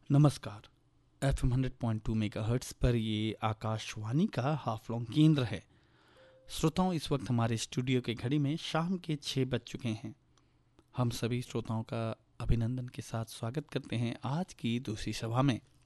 नमस्कार। F M 100.2 megahertz पर ये आकाशवाणी का हाफलॉन्ग केंद्र है। श्रोताओं, इस वक्त हमारे स्टूडियो के घड़ी में शाम के 6 बज चुके हैं। हम सभी श्रोताओं का अभिनंदन के साथ स्वागत करते हैं आज की दूसरी सभा में।